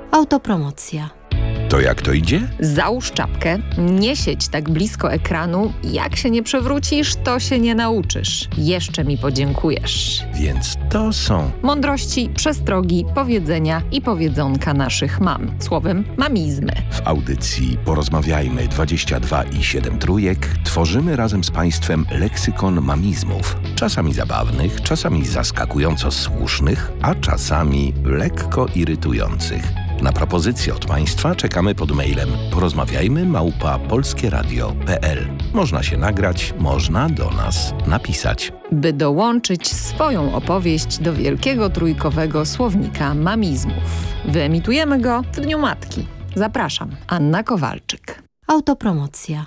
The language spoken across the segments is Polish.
Autopromocja. To jak to idzie? Załóż czapkę, nie siedź tak blisko ekranu. Jak się nie przewrócisz, to się nie nauczysz. Jeszcze mi podziękujesz. Więc to są Mądrości, przestrogi, powiedzenia i powiedzonka naszych mam. Słowem, mamizmy. w audycji Porozmawiajmy 22 i 7 trójek tworzymy razem z Państwem leksykon mamizmów. Czasami zabawnych, czasami zaskakująco słusznych, a czasami lekko irytujących. Na propozycje od Państwa czekamy pod mailem porozmawiajmy@polskieradio.pl. Można się nagrać, można do nas napisać. By dołączyć swoją opowieść do wielkiego trójkowego słownika mamizmów. Wyemitujemy go w Dniu Matki. Zapraszam, Anna Kowalczyk. Autopromocja.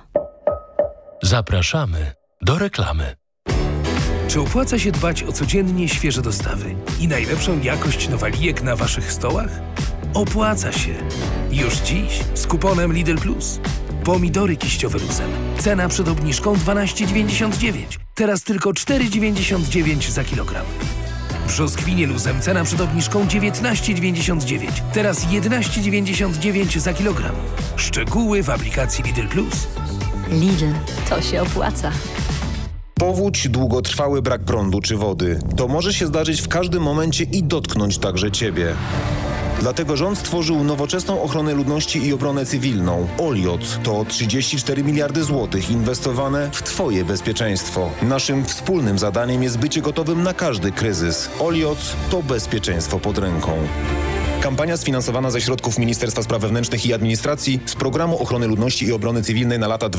Zapraszamy do reklamy. Czy opłaca się dbać o codziennie świeże dostawy i najlepszą jakość nowalijek na Waszych stołach? Opłaca się. Już dziś z kuponem Lidl Plus. Pomidory kiściowe luzem. Cena przed obniżką 12,99. Teraz tylko 4,99 za kilogram. Brzoskwinie luzem. Cena przed obniżką 19,99. Teraz 11,99 za kilogram. Szczegóły w aplikacji Lidl Plus. Lidl. To się opłaca. Powódź, długotrwały brak prądu czy wody. To może się zdarzyć w każdym momencie i dotknąć także Ciebie. Dlatego rząd stworzył nowoczesną ochronę ludności i obronę cywilną. OLIOT to 34 miliardy złotych inwestowane w Twoje bezpieczeństwo. Naszym wspólnym zadaniem jest bycie gotowym na każdy kryzys. OLIOT to bezpieczeństwo pod ręką. Kampania sfinansowana ze środków Ministerstwa Spraw Wewnętrznych i Administracji z Programu Ochrony Ludności i Obrony Cywilnej na lata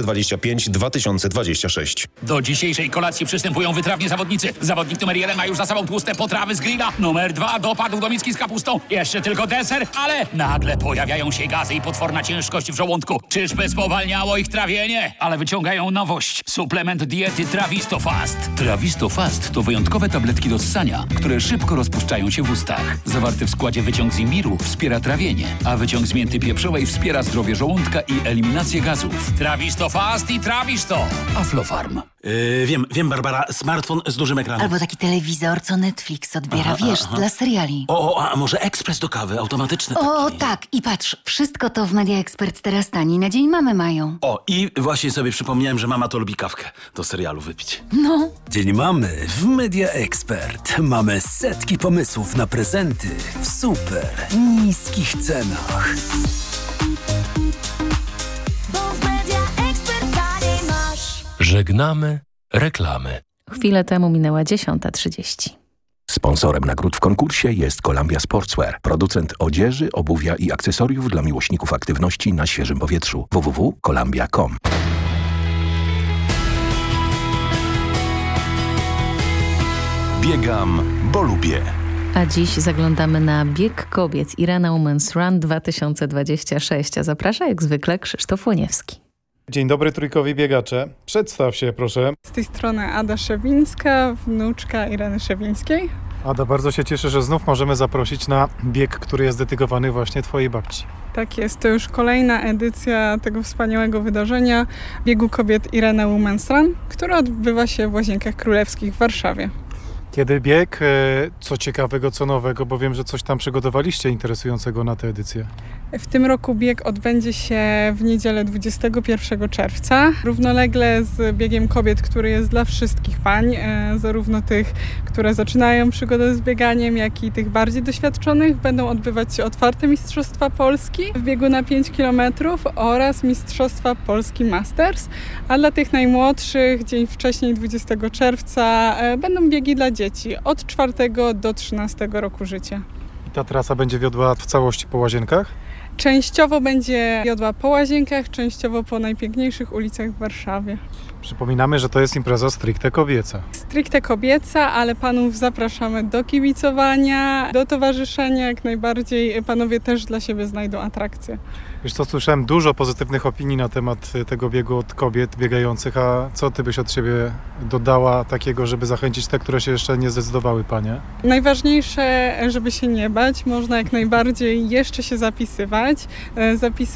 2025-2026. Do dzisiejszej kolacji przystępują wytrawni zawodnicy. Zawodnik numer 1 ma już za sobą tłuste potrawy z grilla. Numer 2 dopadł do miski z kapustą. Jeszcze tylko deser, ale nagle pojawiają się gazy i potworna ciężkość w żołądku. Czyżby spowalniało ich trawienie? Ale wyciągają nowość. Suplement diety Trawisto Fast. Trawisto Fast to wyjątkowe tabletki do ssania, które szybko rozpuszczają się w ustach. Zawarte w składzie wyciąg z imbiru wspiera trawienie, a wyciąg z mięty pieprzowej wspiera zdrowie żołądka i eliminację gazów. Trawisto Fast i Trawisto. Aflofarm. Wiem, Barbara, smartfon z dużym ekranem. Albo taki telewizor, co Netflix odbiera, dla seriali. A może ekspres do kawy, automatyczny taki. O, tak. I patrz, wszystko to w Media Expert teraz taniej. Na Dzień Mamy mają. I właśnie sobie przypomniałem, że mama to lubi kawkę do serialu wypić. No. Dzień Mamy w Media Expert. Mamy setki pomysłów na prezenty w super niskich cenach. Żegnamy reklamy. Chwilę temu minęła 10:30. Sponsorem nagród w konkursie jest Columbia Sportswear, producent odzieży, obuwia i akcesoriów dla miłośników aktywności na świeżym powietrzu. www.columbia.com. Biegam, bo lubię. A dziś zaglądamy na bieg kobiet Irana Women's Run 2026. A zaprasza jak zwykle Krzysztof Łoniewski. Dzień dobry trójkowi biegacze. Przedstaw się proszę. Z tej strony Ada Szewińska, wnuczka Ireny Szewińskiej. Ada, bardzo się cieszę, że znów możemy zaprosić na bieg, który jest dedykowany właśnie twojej babci. Tak jest, to już kolejna edycja tego wspaniałego wydarzenia biegu kobiet Irana Women's Run, który odbywa się w Łazienkach Królewskich w Warszawie. Kiedy bieg? Co ciekawego, co nowego, bo wiem, że coś tam przygotowaliście interesującego na tę edycję. W tym roku bieg odbędzie się w niedzielę 21 czerwca, równolegle z biegiem kobiet, który jest dla wszystkich pań, zarówno tych, które zaczynają przygodę z bieganiem, jak i tych bardziej doświadczonych. Będą odbywać się otwarte Mistrzostwa Polski w biegu na 5 km oraz Mistrzostwa Polski Masters, a dla tych najmłodszych dzień wcześniej, 20 czerwca, będą biegi dla dzieci od 4 do 13 roku życia. I ta trasa będzie wiodła w całości po Łazienkach? Częściowo będzie wiodła po Łazienkach, częściowo po najpiękniejszych ulicach w Warszawie. Przypominamy, że to jest impreza stricte kobieca. Stricte kobieca, ale panów zapraszamy do kibicowania, do towarzyszenia. Jak najbardziej panowie też dla siebie znajdą atrakcję. Wiesz co, słyszałem dużo pozytywnych opinii na temat tego biegu od kobiet biegających, a co ty byś od siebie dodała takiego, żeby zachęcić te, które się jeszcze nie zdecydowały, panie? Najważniejsze, żeby się nie bać, można jak najbardziej jeszcze się zapisywać.